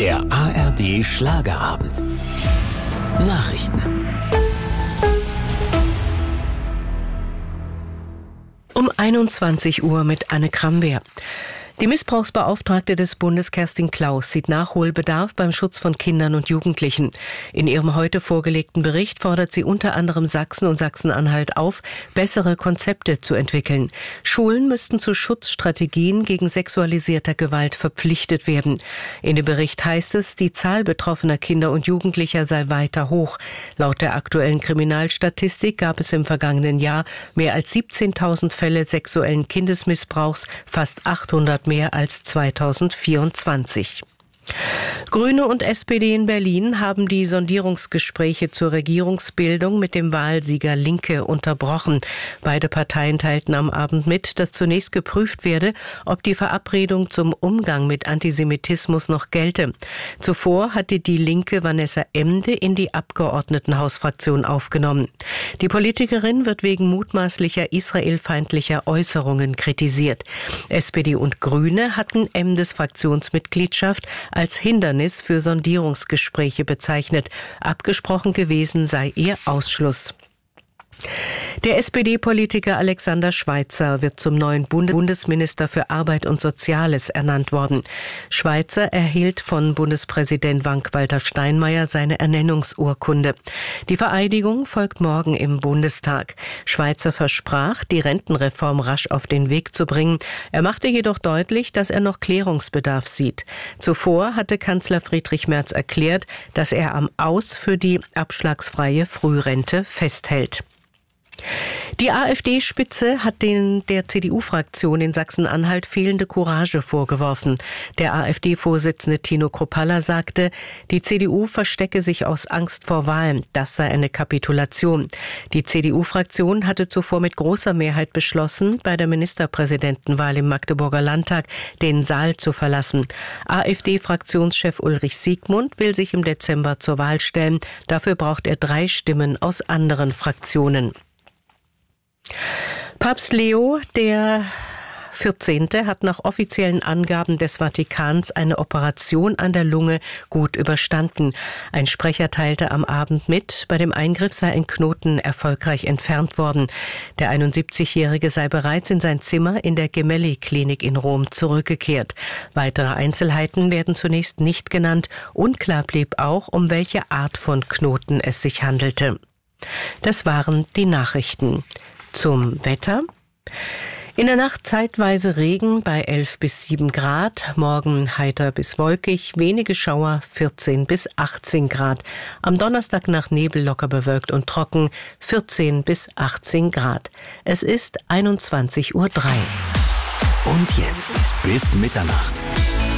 Der ARD Schlagerabend. Nachrichten. Um 21 Uhr mit Anne Kramwehr. Die Missbrauchsbeauftragte des Bundes Kerstin Klaus sieht Nachholbedarf beim Schutz von Kindern und Jugendlichen. In ihrem heute vorgelegten Bericht fordert sie unter anderem Sachsen und Sachsen-Anhalt auf, bessere Konzepte zu entwickeln. Schulen müssten zu Schutzstrategien gegen sexualisierter Gewalt verpflichtet werden. In dem Bericht heißt es, die Zahl betroffener Kinder und Jugendlicher sei weiter hoch. Laut der aktuellen Kriminalstatistik gab es im vergangenen Jahr mehr als 17.000 Fälle sexuellen Kindesmissbrauchs, fast 800 mehr als 2024. Grüne und SPD in Berlin haben die Sondierungsgespräche zur Regierungsbildung mit dem Wahlsieger Linke unterbrochen. Beide Parteien teilten am Abend mit, dass zunächst geprüft werde, ob die Verabredung zum Umgang mit Antisemitismus noch gelte. Zuvor hatte die Linke Vanessa Emde in die Abgeordnetenhausfraktion aufgenommen. Die Politikerin wird wegen mutmaßlicher israelfeindlicher Äußerungen kritisiert. SPD und Grüne hatten Emdes Fraktionsmitgliedschaft als Hindernis für Sondierungsgespräche bezeichnet. Abgesprochen gewesen sei ihr Ausschluss. Der SPD-Politiker Alexander Schweitzer wird zum neuen Bundesminister für Arbeit und Soziales ernannt worden. Schweitzer erhielt von Bundespräsident Frank-Walter Steinmeier seine Ernennungsurkunde. Die Vereidigung folgt morgen im Bundestag. Schweitzer versprach, die Rentenreform rasch auf den Weg zu bringen. Er machte jedoch deutlich, dass er noch Klärungsbedarf sieht. Zuvor hatte Kanzler Friedrich Merz erklärt, dass er am Aus für die abschlagsfreie Frührente festhält. Die AfD-Spitze hat der CDU-Fraktion in Sachsen-Anhalt fehlende Courage vorgeworfen. Der AfD-Vorsitzende Tino Kruppalla sagte, die CDU verstecke sich aus Angst vor Wahlen. Das sei eine Kapitulation. Die CDU-Fraktion hatte zuvor mit großer Mehrheit beschlossen, bei der Ministerpräsidentenwahl im Magdeburger Landtag den Saal zu verlassen. AfD-Fraktionschef Ulrich Siegmund will sich im Dezember zur Wahl stellen. Dafür braucht er 3 Stimmen aus anderen Fraktionen. Papst Leo der 14. hat nach offiziellen Angaben des Vatikans eine Operation an der Lunge gut überstanden. Ein Sprecher teilte am Abend mit, bei dem Eingriff sei ein Knoten erfolgreich entfernt worden. Der 71-Jährige sei bereits in sein Zimmer in der Gemelli-Klinik in Rom zurückgekehrt. Weitere Einzelheiten werden zunächst nicht genannt. Unklar blieb auch, um welche Art von Knoten es sich handelte. Das waren die Nachrichten. Zum Wetter. In der Nacht zeitweise Regen bei 11 bis 7 Grad, morgen heiter bis wolkig, wenige Schauer 14 bis 18 Grad. Am Donnerstag nach Nebel locker bewölkt und trocken 14 bis 18 Grad. Es ist 21:03 Uhr. Und jetzt bis Mitternacht.